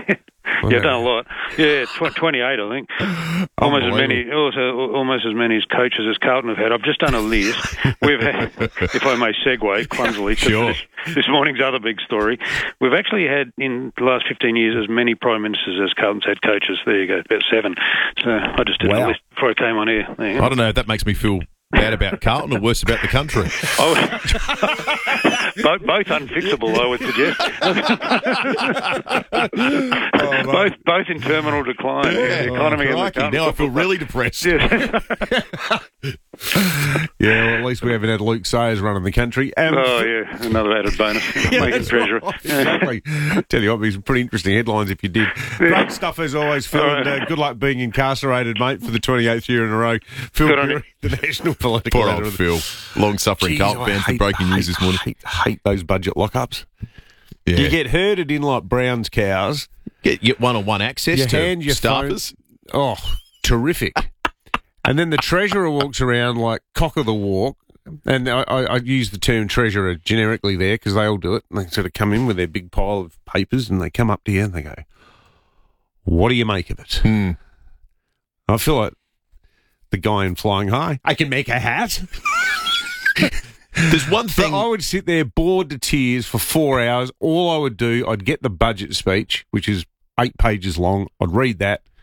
Yeah, I've done a lot. Yeah, tw- twenty-eight, I think. Almost as many, also almost as many as coaches as Carlton have had. I've just done a list. We've had, if I may segue clumsily, sure. this, this morning's other big story. We've actually had in the last fifteen years as many prime ministers as Carlton's had coaches. There you go, about seven. So I just did wow. a list before I came on here. I don't know if that makes me feel bad about Carlton or worse about the country. Oh, both, both unfixable, I would suggest. oh, both both in terminal decline. Yeah. The economy oh, and the country. Now I feel really depressed. Yeah. Yeah, well, at least we haven't had Luke Sayers running the country. Um, oh, yeah, another added bonus. yeah, Making treasurer. Right. Exactly. Tell you what, there's some pretty interesting headlines if you did. Great stuff as always, Phil, right. and uh, good luck being incarcerated, mate, for the twenty-eighth year in a row. Phil Curry, the national political Poor editor. old Phil. Long-suffering Carlton fan for breaking hate, news this morning. Hate, hate those budget lockups. Yeah. You get herded in like Brown's cows. Get, get one-on-one access you to hand your staffers. Phone. Oh, terrific. And then the treasurer walks around like cock of the walk. And I, I, I use the term treasurer generically there because they all do it. And they sort of come in with their big pile of papers and they come up to you and they go, what do you make of it? Hmm. I feel like the guy in Flying High. I can make a hat. There's one thing. But I would sit there bored to tears for four hours. All I would do, I'd get the budget speech, which is eight pages long. I'd read that.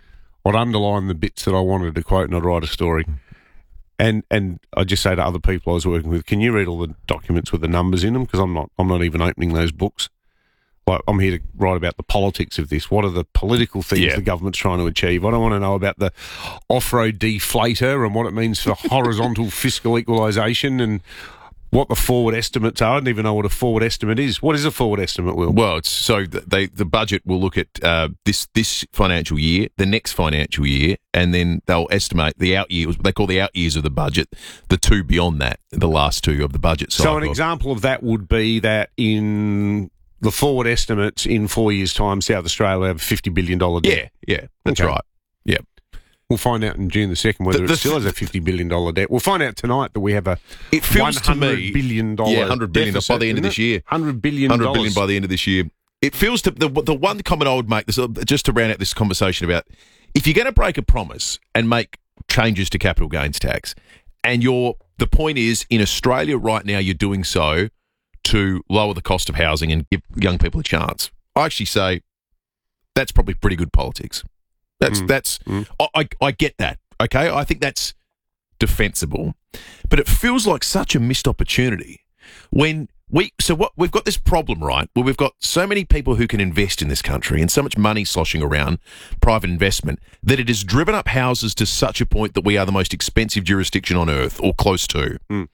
I'd underline the bits that I wanted to quote and I'd write a story. And and I just say to other people I was working with, can you read all the documents with the numbers in them? Because I'm not I'm not even opening those books. Like, I'm here to write about the politics of this. What are the political things yeah. the government's trying to achieve? I don't want to know about the off-road deflator and what it means for horizontal fiscal equalisation and what the forward estimates are. I don't even know what a forward estimate is. What is a forward estimate, Will? Well, it's, so they the budget will look at uh, this this financial year, the next financial year, and then they'll estimate the out years. They call the out years of the budget, the two beyond that, the last two of the budget cycle. So an example of that would be that in the forward estimates in four years' time, South Australia will have a fifty billion dollars debt. Yeah, yeah, that's okay. right. Yeah. We'll find out in June the second whether the, the, it still has a fifty billion dollars debt. We'll find out tonight that we have a it feels one hundred to me, billion dollars yeah, one hundred billion dollars by the end of this year. one hundred billion dollars. one hundred billion dollars by the end of this year. It feels to the the one comment I would make, this just to round out this conversation about, if you're going to break a promise and make changes to capital gains tax, and you're the point is in Australia right now you're doing so to lower the cost of housing and give young people a chance, I actually say that's probably pretty good politics. That's mm. that's mm. I, I I get that. Okay, I think that's defensible, but it feels like such a missed opportunity when we. So what we've got this problem, right? Where we've got so many people who can invest in this country and so much money sloshing around, private investment, that it has driven up houses to such a point that we are the most expensive jurisdiction on earth, or close to. Mm.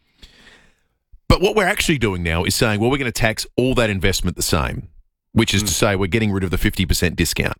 But what we're actually doing now is saying, well, we're going to tax all that investment the same, which is mm. to say we're getting rid of the fifty percent discount.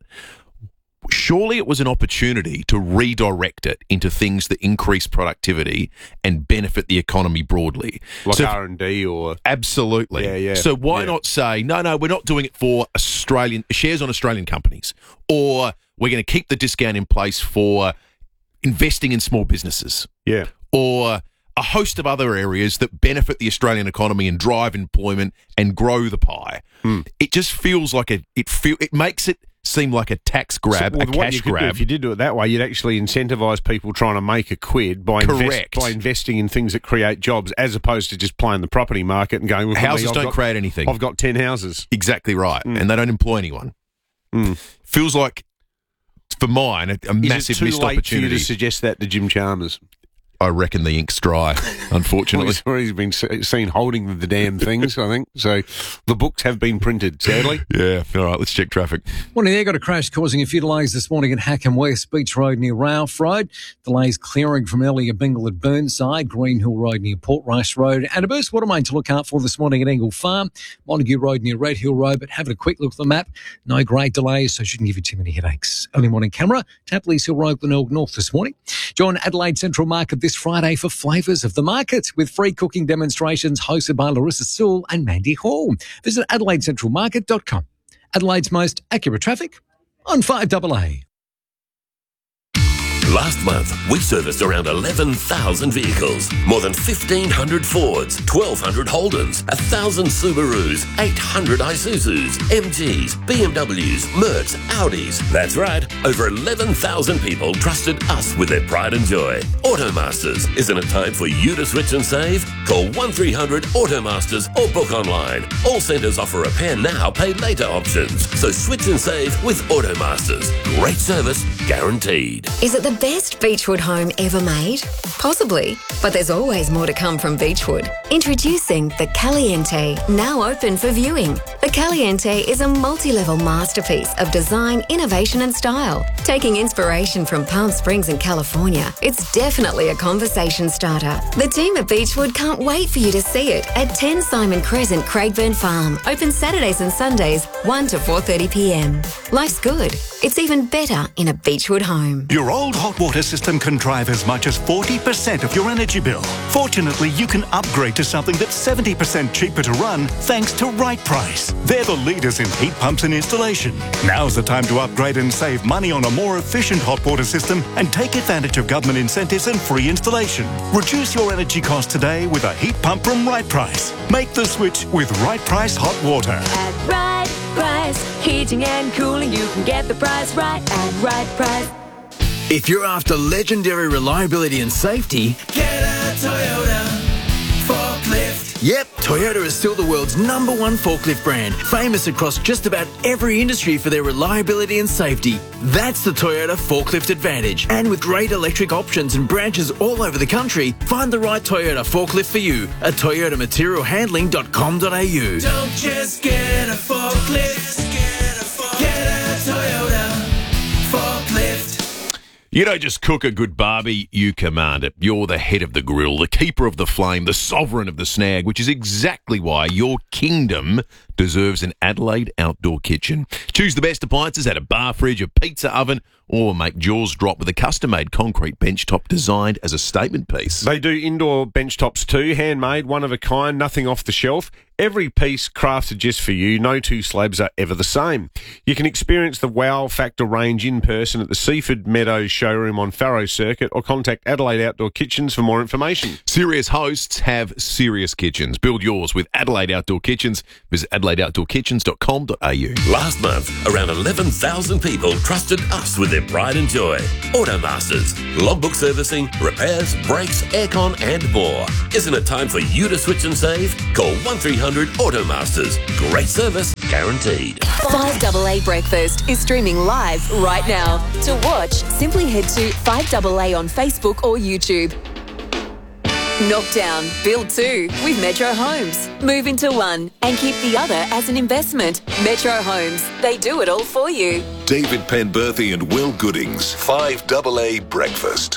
Surely it was an opportunity to redirect it into things that increase productivity and benefit the economy broadly. Like so, R and D or... Absolutely. Yeah, yeah. So why yeah. not say, no, no, we're not doing it for Australian shares on Australian companies, or we're going to keep the discount in place for investing in small businesses. Yeah. Or a host of other areas that benefit the Australian economy and drive employment and grow the pie. Mm. It just feels like a, it feel, it makes it seem like a tax grab, so, well, a cash you could grab. Do, if you did do it that way, you'd actually incentivise people trying to make a quid by, invest, by investing in things that create jobs, as opposed to just playing the property market and going, well, houses me, don't got, create anything. I've got ten houses. Exactly right. Mm. And they don't employ anyone. Mm. Feels like, for mine, a, a massive missed opportunity. Is it too late for you to suggest that to Jim Chalmers? I reckon the ink's dry, unfortunately. well, he's been seen holding the damn things, I think. So the books have been printed, sadly. Yeah. All right, let's check traffic. Morning there. Got a crash causing a few delays this morning at Hackham West, Beach Road near Ralph Road. Delays clearing from earlier Bingle at Burnside, Green Hill Road near Portrush Road. And a burst water main to look out for this morning at Engle Farm, Montague Road near Red Hill Road. But having a quick look at the map, no great delays, so shouldn't give you too many headaches. Early morning camera, Tapley's Hill Road, Glenelg North this morning. Join Adelaide Central Market this Friday for flavours of the market with free cooking demonstrations hosted by Larissa Sewell and Mandy Hall. Visit adelaide central market dot com. Adelaide's most accurate traffic on five double A. Last month, we serviced around eleven thousand vehicles, more than fifteen hundred Fords, twelve hundred Holdens, one thousand Subarus, eight hundred Isuzus, M Gs, B M Ws, Mercs, Audis. That's right, over eleven thousand people trusted us with their pride and joy. Automasters, isn't it time for you to switch and save? Call one three hundred Automasters or book online. All centres offer repair now, pay later options. So switch and save with Automasters. Great service, guaranteed. Is it the best Beechwood home ever made? Possibly, but there's always more to come from Beechwood. Introducing the Caliente, now open for viewing. The Caliente is a multi-level masterpiece of design, innovation and style. Taking inspiration from Palm Springs and California, it's definitely a conversation starter. The team at Beechwood can't wait for you to see it at ten Simon Crescent, Craigburn Farm. Open Saturdays and Sundays, one to four thirty p m. Life's good. It's even better in a Beechwood home. Your old hot water system can drive as much as forty percent of your energy bill. Fortunately, you can upgrade to something that's seventy percent cheaper to run thanks to Right Price. They're the leaders in heat pumps and installation. Now's the time to upgrade and save money on a more efficient hot water system and take advantage of government incentives and free installation. Reduce your energy costs today with a heat pump from Right Price. Make the switch with Right Price Hot Water. At Right Price, heating and cooling, you can get the price right at Right Price. If you're after legendary reliability and safety, get a Toyota forklift. Yep, Toyota is still the world's number one forklift brand, famous across just about every industry for their reliability and safety. That's the Toyota Forklift Advantage. And with great electric options and branches all over the country, find the right Toyota forklift for you at toyota material handling dot com dot a u. Don't just get a forklift, get a, forklift. Get a Toyota forklift. You don't just cook a good barbie, you command it. You're the head of the grill, the keeper of the flame, the sovereign of the snag, which is exactly why your kingdom deserves an Adelaide outdoor kitchen. Choose the best appliances at a bar fridge, a pizza oven, or make jaws drop with a custom-made concrete bench top designed as a statement piece. They do indoor bench tops too, handmade, one of a kind, nothing off the shelf. Every piece crafted just for you. No two slabs are ever the same. You can experience the wow factor range in person at the Seaford Meadows showroom on Farrow Circuit or contact Adelaide Outdoor Kitchens for more information. Serious hosts have serious kitchens. Build yours with Adelaide Outdoor Kitchens. Visit adelaide outdoor kitchens dot com dot a u. Last month, around eleven thousand people trusted us with their pride and joy. Automasters, logbook servicing, repairs, brakes, aircon and more. Isn't it time for you to switch and save? Call one three hundred Automasters. Great service guaranteed. five A A Breakfast is streaming live right now. To watch, simply head to five A A on Facebook or YouTube. Knock down, build two with Metro Homes. Move into one and keep the other as an investment. Metro Homes, they do it all for you. David Penberthy and Will Goodings, five A A Breakfast.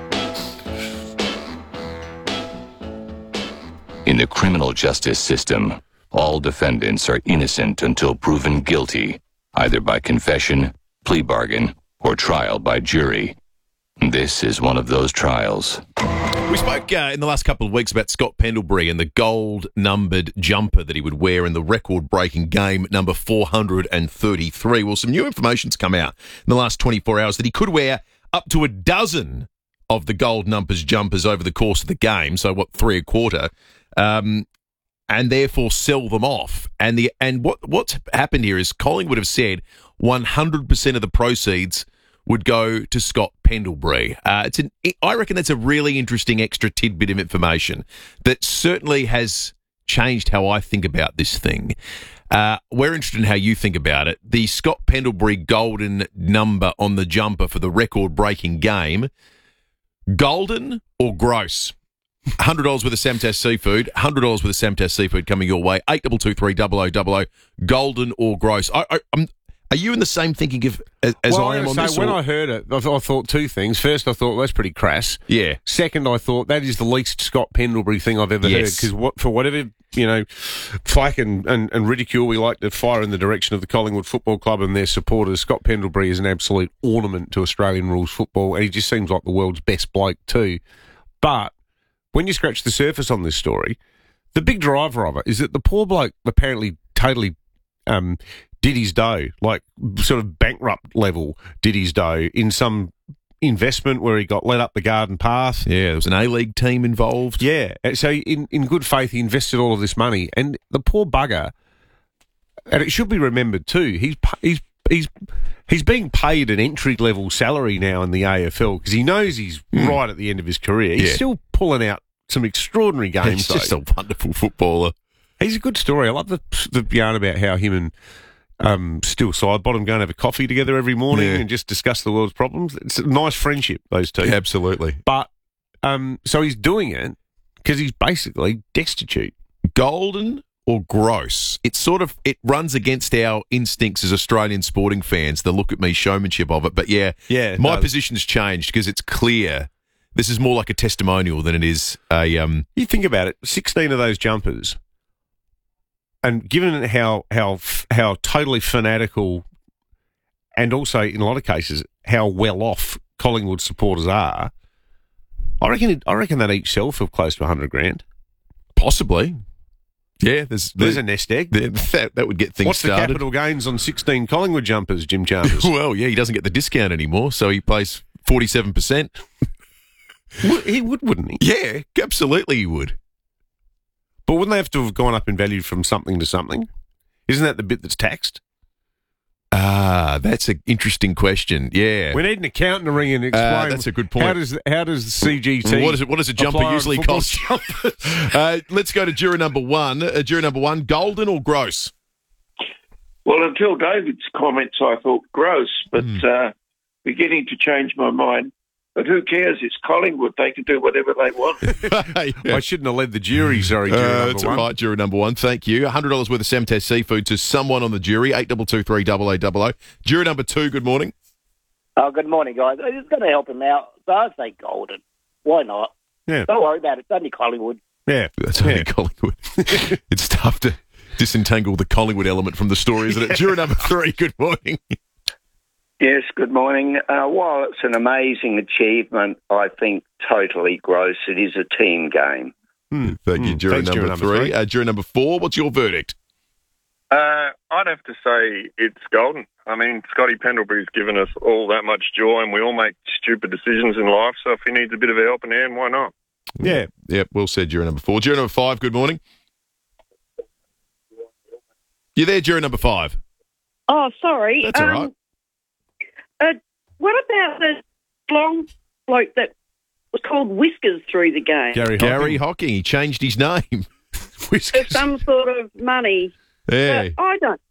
In the criminal justice system, all defendants are innocent until proven guilty, either by confession, plea bargain, or trial by jury. This is one of those trials. We spoke uh, in the last couple of weeks about Scott Pendlebury and the gold-numbered jumper that he would wear in the record-breaking game number four hundred thirty-three. Well, some new information's come out in the last twenty-four hours that he could wear up to a dozen of the gold numbers jumpers over the course of the game, so what, three a quarter, um, and therefore sell them off. And the and what what's happened here is Collingwood have said one hundred percent of the proceeds would go to Scott Pendlebury. Uh, it's an, I reckon that's a really interesting extra tidbit of information that certainly has changed how I think about this thing. Uh, we're interested in how you think about it. The Scott Pendlebury golden number on the jumper for the record-breaking game, golden or gross? one hundred dollars worth of Samtas Seafood, one hundred dollars worth of Samtas Seafood coming your way, eight two two three, double oh double oh, golden or gross? I, I, I'm... Are you in the same thinking of, as, as well, I am on say, this? When or? I heard it, I, th- I thought two things. First, I thought, well, that's pretty crass. Yeah. Second, I thought, that is the least Scott Pendlebury thing I've ever yes. heard. Because what, for whatever, you know, flack and, and, and ridicule we like to fire in the direction of the Collingwood Football Club and their supporters, Scott Pendlebury is an absolute ornament to Australian rules football, and he just seems like the world's best bloke too. But when you scratch the surface on this story, the big driver of it is that the poor bloke apparently totally... Um, did his dough, like sort of bankrupt level did his dough in some investment where he got led up the garden path. Yeah, there was an A-League team involved. Yeah, so in, in good faith he invested all of this money, and the poor bugger, and it should be remembered too, he's he's he's he's being paid an entry-level salary now in the A F L because he knows he's mm. right at the end of his career. He's yeah. still pulling out some extraordinary games. He's though. just a wonderful footballer. He's a good story. I love the the yarn about how him and Um, still side bottom go and have a coffee together every morning yeah. and just discuss the world's problems. It's a nice friendship, those two. Yeah, absolutely. But, um, so he's doing it because he's basically destitute. Golden or gross? It sort of, it runs against our instincts as Australian sporting fans, the look at me showmanship of it. But yeah, yeah my no. position's changed because it's clear this is more like a testimonial than it is a... Um, you think about it, sixteen of those jumpers... And given how how how totally fanatical, and also in a lot of cases how well off Collingwood supporters are, I reckon it, I reckon that each sell for close to a hundred grand, possibly. Yeah, there's there's a nest egg. That, that would get things What's started. What's the capital gains on sixteen Collingwood jumpers, Jim Chalmers? Well, yeah, he doesn't get the discount anymore, so he pays forty-seven percent. He would, wouldn't he? Yeah, absolutely, he would. But wouldn't they have to have gone up in value from something to something? Isn't that the bit that's taxed? Uh, Ah, that's an interesting question. Yeah. We need an accountant to ring in and explain. Uh, that's a good point. How does how does the C G T? What, is it, what does a jumper apply on usually football cost? jumpers? uh, let's go to juror number one. Uh, juror number one, golden or gross? Well, until David's comments, I thought gross, but Mm. uh, beginning to change my mind. But who cares? It's Collingwood. They can do whatever they want. I shouldn't have led the jury. Sorry, juror Uh, number that's one. all right, juror number one. Thank you. one hundred dollars worth of Samtez seafood to someone on the jury. eight two two three double oh double oh. Juror number two, good morning. Oh, good morning, guys. It's going to help him out. So I say golden. Why not? Yeah. Don't worry about it. It's only Collingwood. Yeah. That's only Collingwood. It's tough to disentangle the Collingwood element from the story, isn't it? Juror number three, good morning. Yes, good morning. Uh, while it's an amazing achievement, I think totally gross. It is a team game. Hmm. Thank you, juror Thanks, number, juror number three. three. Uh, juror number four, what's your verdict? Uh, I'd have to say it's golden. I mean, Scotty Pendlebury's given us all that much joy, and we all make stupid decisions in life, so if he needs a bit of a helping hand, why not? Yeah. Yep, well said, juror number four. Juror number five, good morning. You there, juror number five? Oh, sorry. That's all um, right. Uh, what about the long bloke that was called Whiskers through the game? Gary Hocking. Gary Hocking. He changed his name. For some sort of money. Yeah. But I don't.